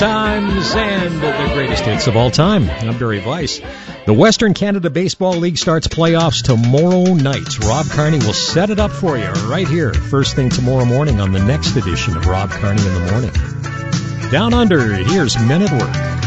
Times and the greatest hits of all time. I'm Barry Weiss. The Western Canada Baseball League starts playoffs tomorrow night. Rob Carney will set it up for you right here, first thing tomorrow morning on the next edition of Rob Carney in the Morning. Down under, here's Men at Work.